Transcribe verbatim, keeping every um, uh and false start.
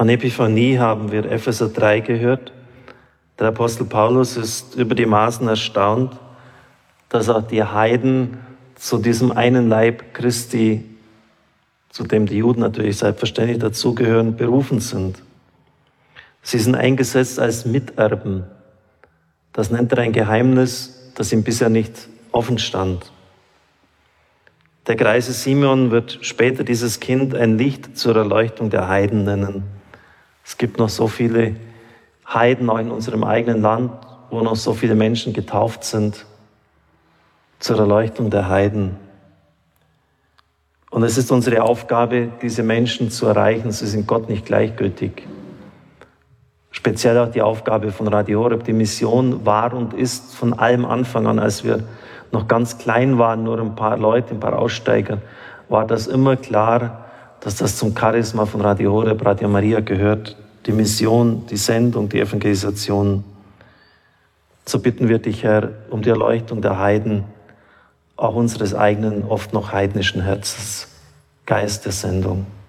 An Epiphanie haben wir Epheser drei gehört. Der Apostel Paulus ist über die Maßen erstaunt, dass auch die Heiden zu diesem einen Leib Christi, zu dem die Juden natürlich selbstverständlich dazugehören, berufen sind. Sie sind eingesetzt als Miterben. Das nennt er ein Geheimnis, das ihm bisher nicht offen stand. Der Greise Simeon wird später dieses Kind ein Licht zur Erleuchtung der Heiden nennen. Es gibt noch so viele Heiden auch in unserem eigenen Land, wo noch so viele Menschen getauft sind zur Erleuchtung der Heiden. Und es ist unsere Aufgabe, diese Menschen zu erreichen. Sie sind Gott nicht gleichgültig. Speziell auch die Aufgabe von Radio Horeb. Die Mission war und ist von allem Anfang an, als wir noch ganz klein waren, nur ein paar Leute, ein paar Aussteiger, war das immer klar, dass das zum Charisma von Radio Horeb, Radio Maria gehört. Die Mission, die Sendung, die Evangelisation. So bitten wir dich, Herr, um die Erleuchtung der Heiden, auch unseres eigenen, oft noch heidnischen Herzens. Geist der Sendung.